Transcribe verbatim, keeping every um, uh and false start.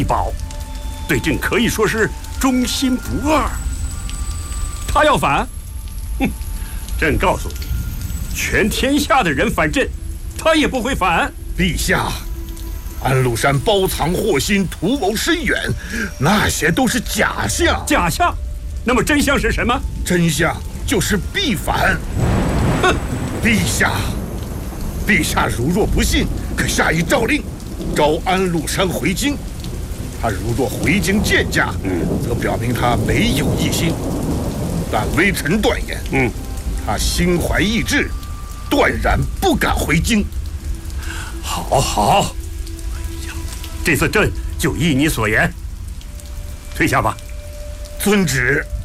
宝，对朕可以说是忠心不二。他要反，哼，朕告诉你，全天下的人反朕，他也不会反。 陛下，安禄山包藏祸心，图谋深远，那些都是假象。 假象？那么真相是什么？ 真相就是必反。 哼！ 陛下，陛下如若不信，可下一诏令，召安禄山回京。他如若回京见驾，嗯，则表明他没有异心。但微臣断言，嗯，他心怀异志，断然不敢回京。 好，好，哎呀，这次朕就依你所言，退下吧。 遵旨。